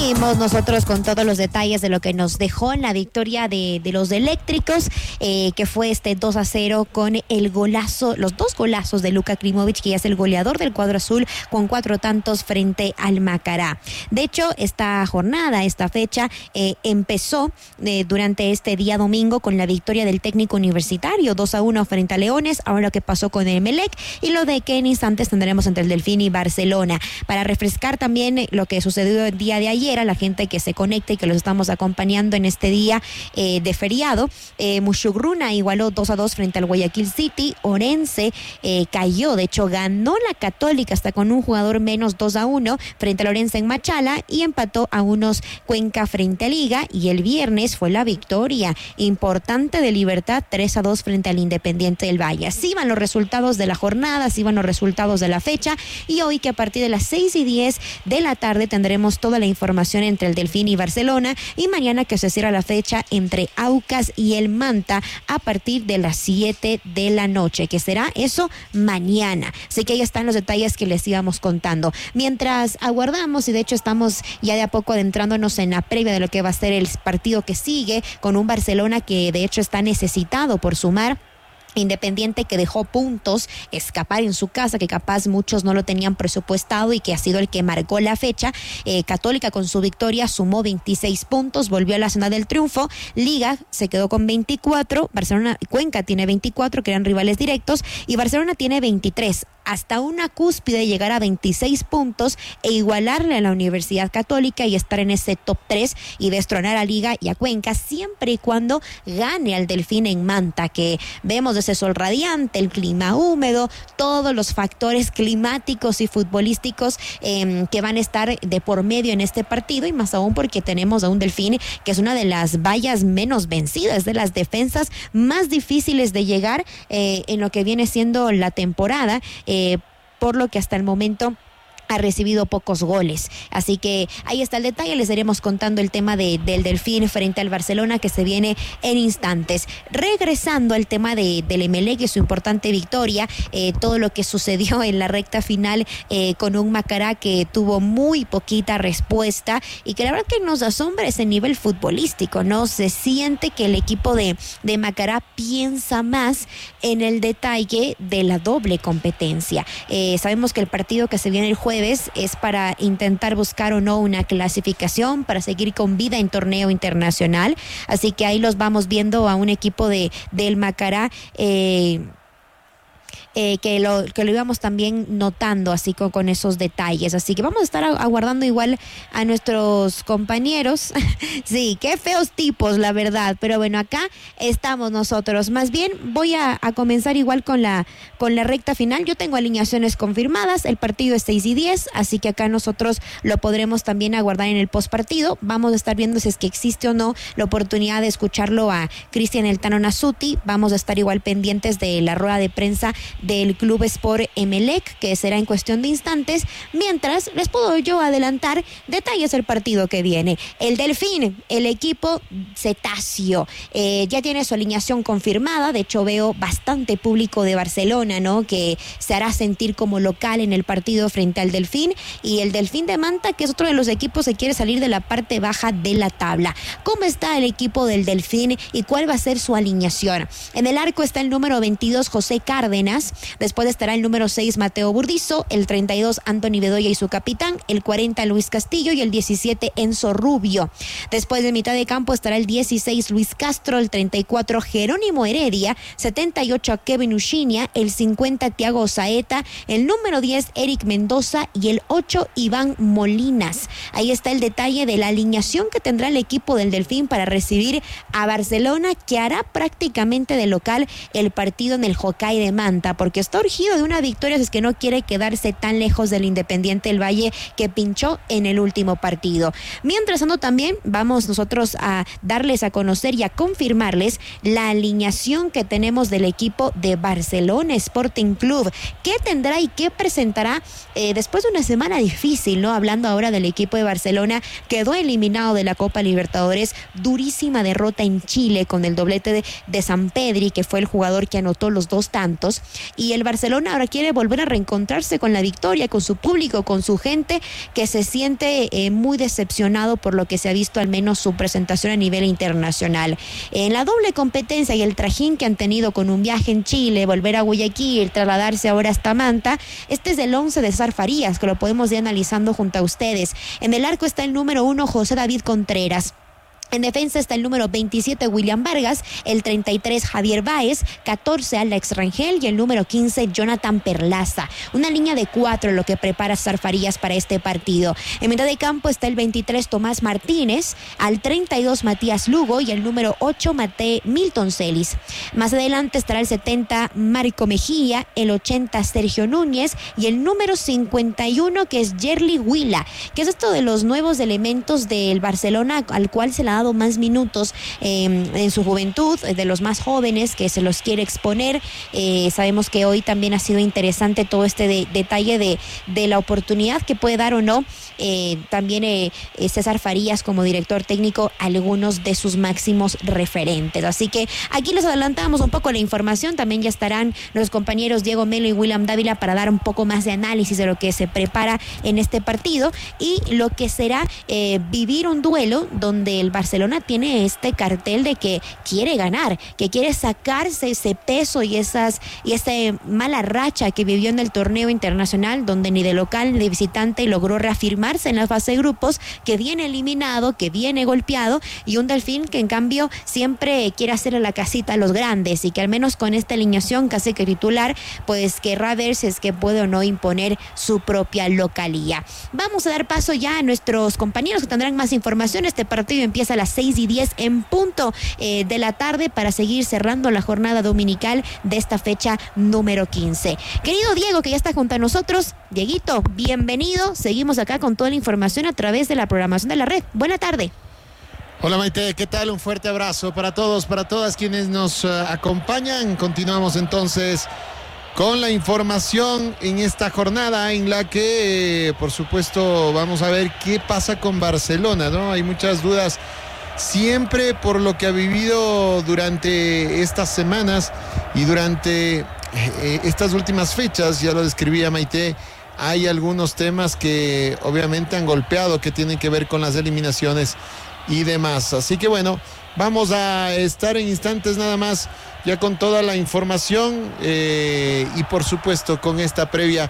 Seguimos nosotros con todos los detalles de lo que nos dejó en la victoria de los eléctricos, que fue 2-0 con el golazo, los dos golazos de Luka Krimović, que ya es el goleador del cuadro azul con 4 tantos frente al Macará. De hecho, esta jornada, esta fecha, empezó durante este día domingo con la victoria del técnico universitario, 2-1 frente a Leones. Ahora lo que pasó con el Emelec y lo de que en instantes tendremos entre el Delfín y Barcelona. Para refrescar también lo que sucedió el día de ayer a la gente que se conecta y que los estamos acompañando en este día de feriado. Mushugoruna igualó 2-2 frente al Guayaquil City. Orense cayó, de hecho ganó la Católica hasta con un jugador menos, 2-1 frente al Orense en Machala, y empató a unos Cuenca frente a Liga. Y el viernes fue la victoria importante de Libertad, 3-2 frente al Independiente del Valle. Así van los resultados de la jornada, así van los resultados de la fecha, y hoy que a partir de las 6:10 de la tarde tendremos toda la información entre el Delfín y Barcelona, y mañana que se cierra la fecha entre Aucas y el Manta a partir de las 7 de la noche, que será eso mañana. Así que ahí están los detalles que les íbamos contando. Mientras aguardamos, y de hecho estamos ya de a poco adentrándonos en la previa de lo que va a ser el partido que sigue, con un Barcelona que de hecho está necesitado por sumar. Independiente que dejó puntos escapar en su casa, que capaz muchos no lo tenían presupuestado y que ha sido el que marcó la fecha. Católica con su victoria sumó 26 puntos, volvió a la zona del triunfo. Liga se quedó con 24, Cuenca tiene 24, que eran rivales directos, y Barcelona tiene 23. Hasta una cúspide llegar a 26 puntos e igualarle a la Universidad Católica y estar en ese top 3 y destronar a Liga y a Cuenca, siempre y cuando gane al Delfín en Manta, que vemos ese sol radiante, el clima húmedo, todos los factores climáticos y futbolísticos que van a estar de por medio en este partido, y más aún porque tenemos a un Delfín que es una de las vallas menos vencidas, de las defensas más difíciles de llegar en lo que viene siendo la temporada, por lo que hasta el momento ha recibido pocos goles. Así que ahí está el detalle. Les iremos contando el tema del Delfín frente al Barcelona, que se viene en instantes. Regresando al tema del Emelec y su importante victoria, todo lo que sucedió en la recta final con un Macará que tuvo muy poquita respuesta, y que la verdad que nos asombra ese nivel futbolístico, ¿no? Se siente que el equipo de Macará piensa más en el detalle de la doble competencia. Sabemos que el partido que se viene el jueves es para intentar buscar o no una clasificación para seguir con vida en torneo internacional, así que ahí los vamos viendo a un equipo del Macará que lo íbamos también notando así con esos detalles. Así que vamos a estar aguardando igual a nuestros compañeros. Sí, qué feos tipos, la verdad, pero bueno, acá estamos nosotros. Más bien voy a comenzar igual con la recta final. Yo tengo alineaciones confirmadas, el partido es 6:10, así que acá nosotros lo podremos también aguardar en el postpartido. Vamos a estar viendo si es que existe o no la oportunidad de escucharlo a Cristian El Tano Nasuti. Vamos a estar igual pendientes de la rueda de prensa del Club Sport Emelec, que será en cuestión de instantes, mientras les puedo yo adelantar detalles del partido que viene. El Delfín, el equipo cetáceo, ya tiene su alineación confirmada. De hecho veo bastante público de Barcelona, ¿no?, que se hará sentir como local en el partido frente al Delfín, y el Delfín de Manta, que es otro de los equipos que quiere salir de la parte baja de la tabla. ¿Cómo está el equipo del Delfín y cuál va a ser su alineación? En el arco está el número 22, José Cárdenas. Después estará el número 6, Mateo Burdizo, el 32, Anthony Bedoya y su capitán, el 40, Luis Castillo, y el 17, Enzo Rubio. Después de mitad de campo estará el 16, Luis Castro, el 34, Jerónimo Heredia, 78, Kevin Ushinia, el 50, Thiago Saeta, el número 10, Eric Mendoza, y el 8, Iván Molinas. Ahí está el detalle de la alineación que tendrá el equipo del Delfín para recibir a Barcelona, que hará prácticamente de local el partido en el Hokkaido de Manta, porque está urgido de una victoria, si es que no quiere quedarse tan lejos del Independiente del Valle, que pinchó en el último partido. Mientras tanto, también vamos nosotros a darles a conocer y a confirmarles la alineación que tenemos del equipo de Barcelona Sporting Club. ¿Qué tendrá y qué presentará después de una semana difícil, ¿no? Hablando ahora del equipo equipo de Barcelona quedó eliminado de la Copa Libertadores. Durísima derrota en Chile con el doblete de Sampedri, que fue el jugador que anotó los 2 tantos. Y el Barcelona ahora quiere volver a reencontrarse con la victoria, con su público, con su gente, que se siente muy decepcionado por lo que se ha visto, al menos su presentación a nivel internacional. En la doble competencia y el trajín que han tenido con un viaje en Chile, volver a Guayaquil, trasladarse ahora hasta Manta, este es del 11 de César Farías, que lo podemos ir analizando junto a ustedes. En el arco está el número 1, José David Contreras. En defensa está el número 27, William Vargas, el 33, Javier Báez, 14, Alex Rangel y el número 15, Jonathan Perlaza. Una línea de 4 lo que prepara César Farías para este partido. En mitad de campo está el 23, Tomás Martínez, al 32, Matías Lugo y el número 8, Milton Celis. Más adelante estará el 70, Marco Mejía, el 80, Sergio Núñez y el número 51, que es Yerli Huila, que es esto de los nuevos elementos del Barcelona, al cual se le ha dado más minutos en su juventud, de los más jóvenes que se los quiere exponer. Sabemos que hoy también ha sido interesante todo este detalle de la oportunidad que puede dar o no también César Farías como director técnico a algunos de sus máximos referentes. Así que aquí les adelantamos un poco la información. También ya estarán los compañeros Diego Melo y William Dávila para dar un poco más de análisis de lo que se prepara en este partido y lo que será vivir un duelo donde el Barcelona tiene este cartel de que quiere ganar, que quiere sacarse ese peso y esa mala racha que vivió en el torneo internacional, donde ni de local ni de visitante logró reafirmarse en la fase de grupos, que viene eliminado, que viene golpeado, y un Delfín que en cambio siempre quiere hacerle la casita a los grandes y que al menos con esta alineación casi que titular, pues querrá ver si es que puede o no imponer su propia localía. Vamos a dar paso ya a nuestros compañeros que tendrán más información. Este partido empieza a las 6:10 en punto de la tarde para seguir cerrando la jornada dominical de esta fecha número 15. Querido Diego, que ya está junto a nosotros. Dieguito, bienvenido. Seguimos acá con toda la información a través de la programación de la red. Buena tarde. Hola Maite, ¿qué tal? Un fuerte abrazo para todos, para todas quienes nos acompañan. Continuamos entonces con la información en esta jornada en la que, por supuesto, vamos a ver qué pasa con Barcelona, ¿no? Hay muchas dudas siempre por lo que ha vivido durante estas semanas y durante estas últimas fechas. Ya lo describía Maite, hay algunos temas que obviamente han golpeado, que tienen que ver con las eliminaciones y demás. Así que bueno, vamos a estar en instantes nada más ya con toda la información y por supuesto con esta previa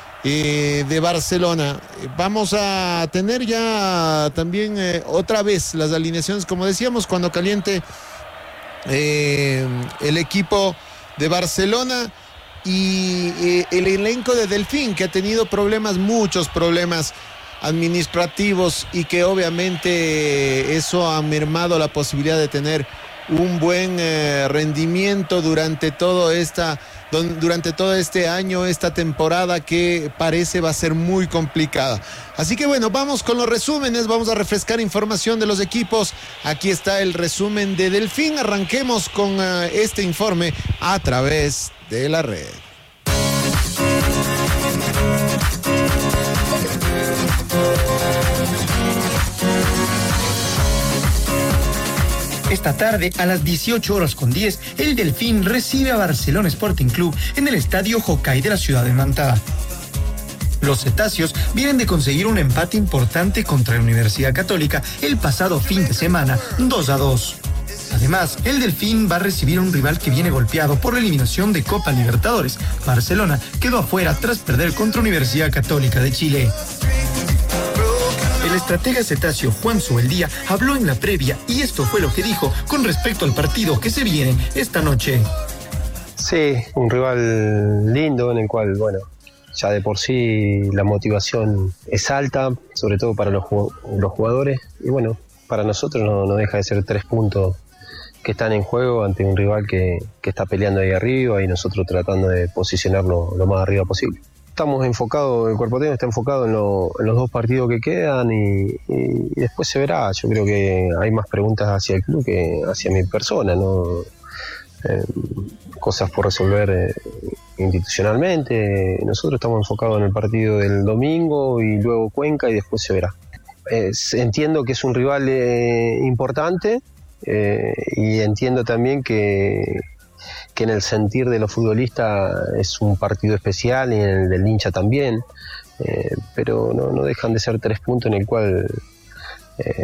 de Barcelona. Vamos a tener ya también otra vez las alineaciones, como decíamos, cuando caliente el equipo de Barcelona y el elenco de Delfín, que ha tenido muchos problemas administrativos y que obviamente eso ha mermado la posibilidad de tener un buen rendimiento durante todo este año, esta temporada que parece va a ser muy complicada. Así que bueno, vamos con los resúmenes, vamos a refrescar información de los equipos. Aquí está el resumen de Delfín. Arranquemos con este informe a través de la red. Esta tarde, a las 18:10, el Delfín recibe a Barcelona Sporting Club en el estadio Jockey de la ciudad de Manta. Los cetáceos vienen de conseguir un empate importante contra la Universidad Católica el pasado fin de semana, 2-2. Además, el Delfín va a recibir a un rival que viene golpeado por la eliminación de Copa Libertadores. Barcelona quedó afuera tras perder contra Universidad Católica de Chile. El estratega cetáceo Juan Zubeldía habló en la previa y esto fue lo que dijo con respecto al partido que se viene esta noche. Sí, un rival lindo en el cual, bueno, ya de por sí la motivación es alta, sobre todo para los jugadores, y bueno, para nosotros no deja de ser 3 puntos que están en juego ante un rival que está peleando ahí arriba y nosotros tratando de posicionarlo lo más arriba posible. Estamos enfocados, el cuerpo técnico está enfocado en los 2 partidos que quedan y después se verá. Yo creo que hay más preguntas hacia el club que hacia mi persona, ¿no? Cosas por resolver institucionalmente. Nosotros estamos enfocados en el partido del domingo y luego Cuenca y después se verá. entiendo que es un rival importante y entiendo también que en el sentir de los futbolistas es un partido especial y en el del hincha también, pero no dejan de ser 3 puntos en el cual